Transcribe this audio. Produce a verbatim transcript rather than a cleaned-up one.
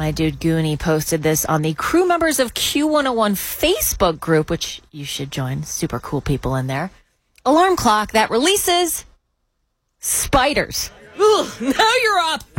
My dude Goonie posted this on the crew members of Q one oh one Facebook group, which you should join. Super cool people in there. Alarm clock that releases spiders. Ooh, now you're up.